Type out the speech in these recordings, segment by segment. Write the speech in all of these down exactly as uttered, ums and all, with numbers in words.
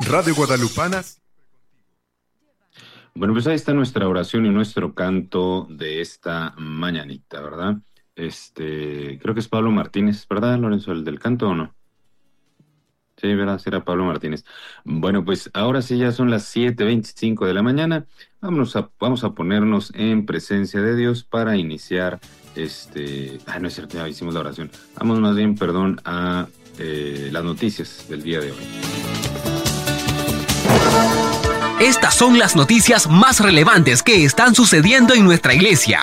Radio Guadalupanas. Bueno, pues ahí está nuestra oración y nuestro canto de esta mañanita, ¿verdad? Este, creo que es Pablo Martínez, ¿verdad, Lorenzo, el del canto o no? Sí, ¿verdad? Sí, era Pablo Martínez. Bueno, pues ahora sí ya son las siete veinticinco de la mañana. Vámonos a, vamos a ponernos en presencia de Dios para iniciar este... Ah, no es cierto, ya hicimos la oración. Vamos más bien, perdón, a eh, las noticias del día de hoy. Estas son las noticias más relevantes que están sucediendo en nuestra iglesia.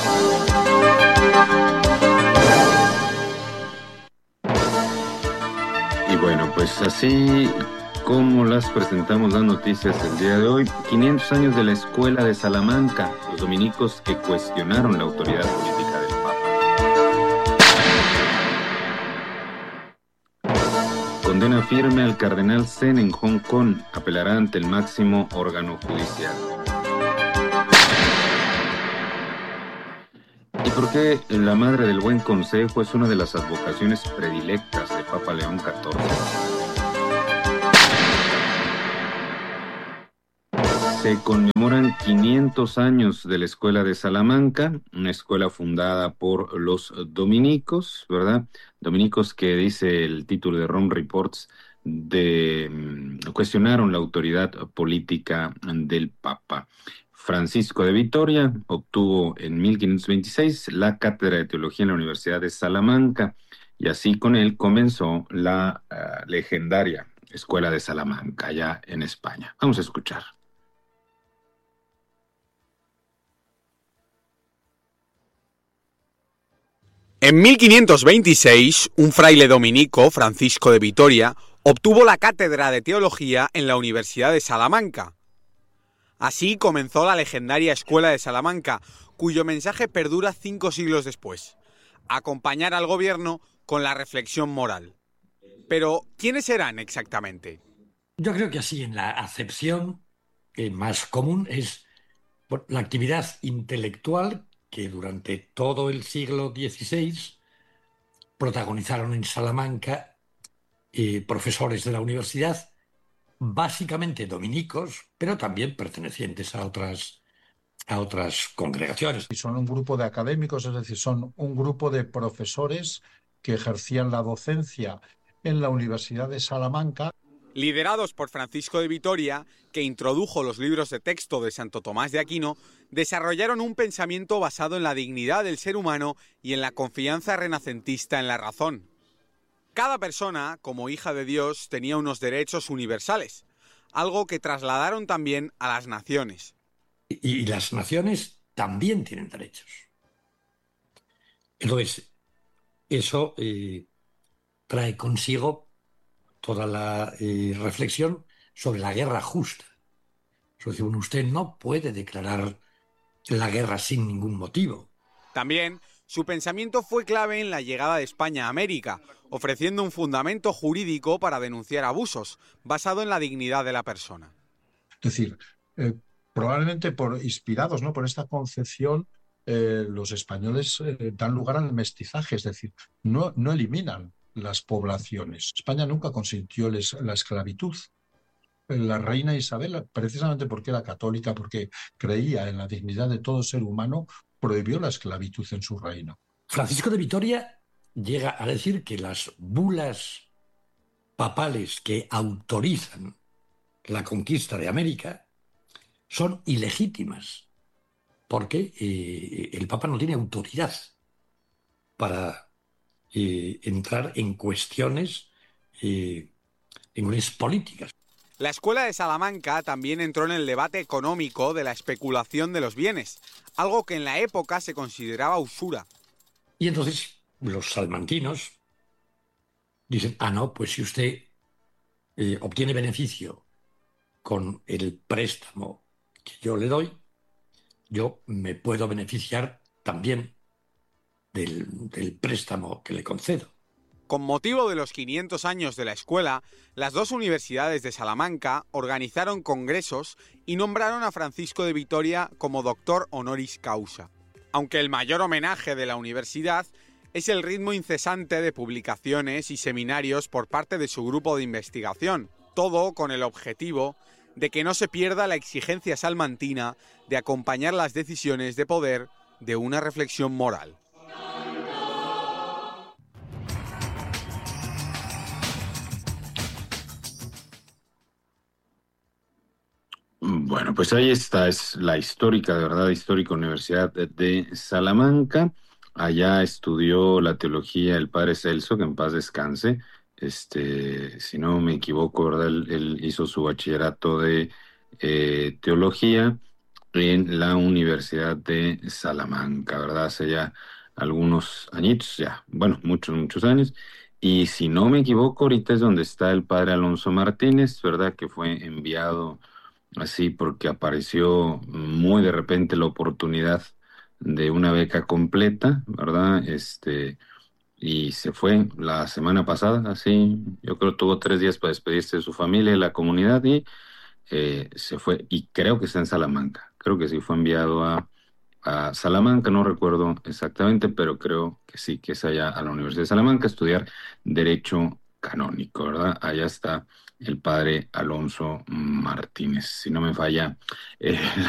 Y bueno, pues así como las presentamos las noticias del día de hoy, quinientos años de la Escuela de Salamanca, los dominicos que cuestionaron la autoridad política del Papa. Condena firme al cardenal Zen en Hong Kong, apelará ante el máximo órgano judicial. ¿Y por qué la Madre del Buen Consejo es una de las advocaciones predilectas de Papa León catorce? Se conmemoran quinientos años de la Escuela de Salamanca, una escuela fundada por los dominicos, ¿verdad? Dominicos que, dice el título de Rome Reports, de, cuestionaron la autoridad política del Papa. Francisco de Vitoria obtuvo en mil quinientos veintiséis la cátedra de teología en la Universidad de Salamanca y así con él comenzó la uh, legendaria Escuela de Salamanca allá en España. Vamos a escuchar. En mil quinientos veintiséis, un fraile dominico, Francisco de Vitoria, obtuvo la cátedra de teología en la Universidad de Salamanca. Así comenzó la legendaria Escuela de Salamanca, cuyo mensaje perdura cinco siglos después: acompañar al gobierno con la reflexión moral. Pero, ¿quiénes eran exactamente? Yo creo que así, en la acepción eh, más común, es bueno, la actividad intelectual que durante todo el siglo dieciséis protagonizaron en Salamanca eh, profesores de la universidad, básicamente dominicos, pero también pertenecientes a otras, a otras congregaciones. Y son un grupo de académicos, es decir, son un grupo de profesores que ejercían la docencia en la Universidad de Salamanca. Liderados por Francisco de Vitoria, que introdujo los libros de texto de Santo Tomás de Aquino, desarrollaron un pensamiento basado en la dignidad del ser humano y en la confianza renacentista en la razón. Cada persona, como hija de Dios, tenía unos derechos universales, algo que trasladaron también a las naciones. Y, y las naciones también tienen derechos. Entonces, eso eh, trae consigo toda la eh, reflexión sobre la guerra justa. Es decir, usted no puede declarar la guerra sin ningún motivo. También su pensamiento fue clave en la llegada de España a América, ofreciendo un fundamento jurídico para denunciar abusos, basado en la dignidad de la persona. Es decir, eh, probablemente por inspirados, ¿no?, por esta concepción, eh, los españoles eh, dan lugar al mestizaje, es decir, no, no eliminan las poblaciones. España nunca consintió les, la esclavitud. La reina Isabel, precisamente porque era católica, porque creía en la dignidad de todo ser humano, prohibió la esclavitud en su reino. Francisco de Vitoria llega a decir que las bulas papales que autorizan la conquista de América son ilegítimas, porque eh, el Papa no tiene autoridad para eh, entrar en cuestiones, eh, en cuestiones políticas. La Escuela de Salamanca también entró en el debate económico de la especulación de los bienes, algo que en la época se consideraba usura. Y entonces los salmantinos dicen, ah, no, pues si usted eh, obtiene beneficio con el préstamo que yo le doy, yo me puedo beneficiar también del, del préstamo que le concedo. Con motivo de los quinientos años de la escuela, las dos universidades de Salamanca organizaron congresos y nombraron a Francisco de Vitoria como doctor honoris causa. Aunque el mayor homenaje de la universidad es el ritmo incesante de publicaciones y seminarios por parte de su grupo de investigación. todo con el objetivo de que no se pierda la exigencia salmantina de acompañar las decisiones de poder de una reflexión moral. Bueno, pues ahí está, es la histórica, de verdad, histórica Universidad de Salamanca. Allá estudió la teología el padre Celso, que en paz descanse. Este, si no me equivoco, ¿verdad? Él, él hizo su bachillerato de eh, teología en la Universidad de Salamanca, ¿verdad? Hace ya algunos añitos, ya, bueno, muchos, muchos años. Y si no me equivoco, ahorita es donde está el padre Alonso Martínez, ¿verdad? Que fue enviado así porque apareció muy de repente la oportunidad de una beca completa, ¿verdad? Este, y se fue la semana pasada, así, yo creo que tuvo tres días para despedirse de su familia y la comunidad y eh, se fue, y creo que está en Salamanca, creo que sí fue enviado a, a Salamanca, no recuerdo exactamente, pero creo que sí, que es allá a la Universidad de Salamanca a estudiar Derecho Canónico, ¿verdad? Allá está el padre Alonso Martínez, si no me falla eh,